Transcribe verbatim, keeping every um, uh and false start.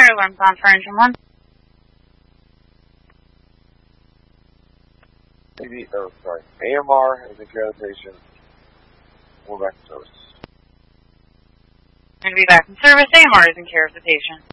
fire alarm's on for engine one. Maybe, oh, sorry. A M R is in care of the patient. We're back in service. Going to be back in service. A M R is in care of the patient.